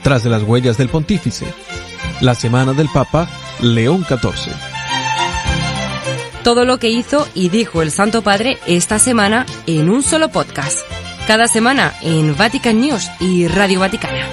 tras de las huellas del pontífice, la semana del Papa León XIV. Todo lo que hizo y dijo el Santo Padre esta semana en un solo podcast. Cada semana en Vatican News y Radio Vaticana.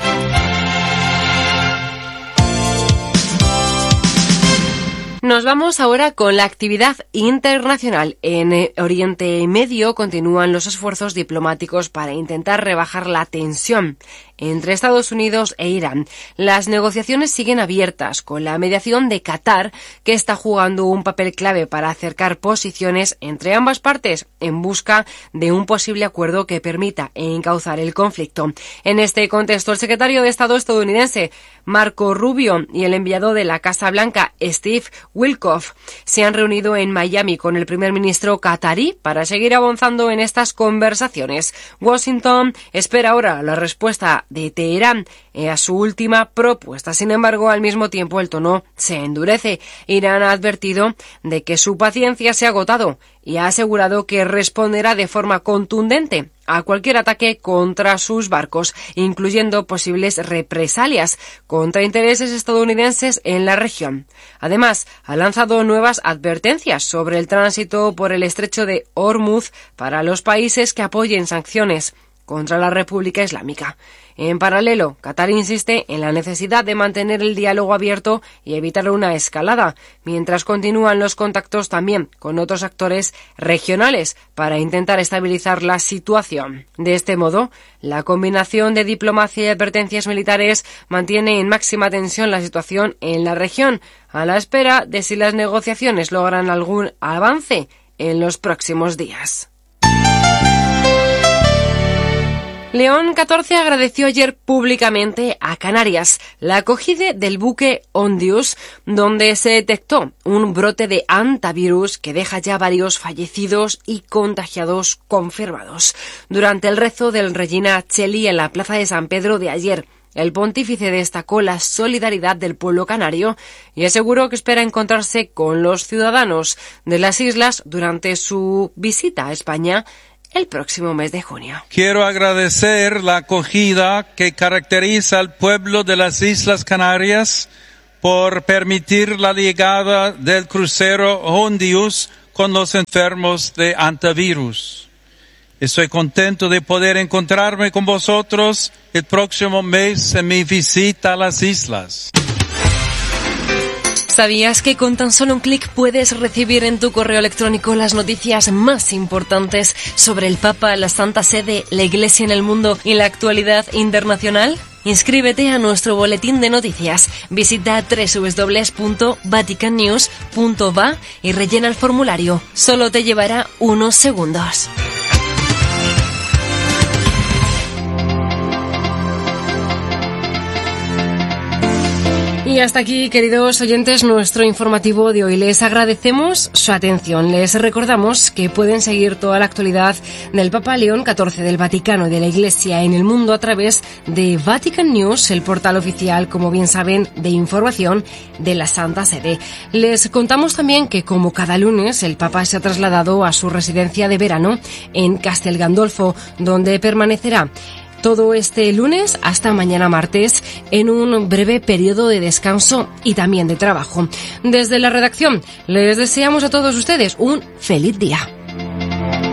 Nos vamos ahora con la actividad internacional. En Oriente Medio continúan los esfuerzos diplomáticos para intentar rebajar la tensión entre Estados Unidos e Irán. Las negociaciones siguen abiertas con la mediación de Qatar, que está jugando un papel clave para acercar posiciones entre ambas partes en busca de un posible acuerdo que permita encauzar el conflicto. En este contexto, el secretario de Estado estadounidense Marco Rubio y el enviado de la Casa Blanca Steve Witkoff se han reunido en Miami con el primer ministro qatarí para seguir avanzando en estas conversaciones. Washington espera ahora la respuesta de Teherán a su última propuesta. Sin embargo, al mismo tiempo el tono se endurece. Irán ha advertido de que su paciencia se ha agotado y ha asegurado que responderá de forma contundente a cualquier ataque contra sus barcos, incluyendo posibles represalias contra intereses estadounidenses en la región. Además, ha lanzado nuevas advertencias sobre el tránsito por el estrecho de Hormuz para los países que apoyen sanciones contra la República Islámica. En paralelo, Qatar insiste en la necesidad de mantener el diálogo abierto y evitar una escalada, mientras continúan los contactos también con otros actores regionales para intentar estabilizar la situación. De este modo, la combinación de diplomacia y advertencias militares mantiene en máxima tensión la situación en la región, a la espera de si las negociaciones logran algún avance en los próximos días. León XIV agradeció ayer públicamente a Canarias la acogida del buque Ondius, donde se detectó un brote de hantavirus que deja ya varios fallecidos y contagiados confirmados. Durante el rezo del Regina Coeli en la plaza de San Pedro de ayer, el pontífice destacó la solidaridad del pueblo canario y aseguró que espera encontrarse con los ciudadanos de las islas durante su visita a España el próximo mes de junio. Quiero agradecer la acogida que caracteriza al pueblo de las Islas Canarias por permitir la llegada del crucero Ondius con los enfermos de hantavirus. Estoy contento de poder encontrarme con vosotros el próximo mes en mi visita a las islas. ¿Sabías que con tan solo un clic puedes recibir en tu correo electrónico las noticias más importantes sobre el Papa, la Santa Sede, la Iglesia en el mundo y la actualidad internacional? Inscríbete a nuestro boletín de noticias. Visita www.vaticannews.va y rellena el formulario. Solo te llevará unos segundos. Y hasta aquí, queridos oyentes, nuestro informativo de hoy. Les agradecemos su atención. Les recordamos que pueden seguir toda la actualidad del Papa León XIV, del Vaticano y de la Iglesia en el mundo a través de Vatican News, el portal oficial, como bien saben, de información de la Santa Sede. Les contamos también que, como cada lunes, el Papa se ha trasladado a su residencia de verano en Castel Gandolfo, donde permanecerá todo este lunes hasta mañana martes en un breve periodo de descanso y también de trabajo. Desde la redacción les deseamos a todos ustedes un feliz día.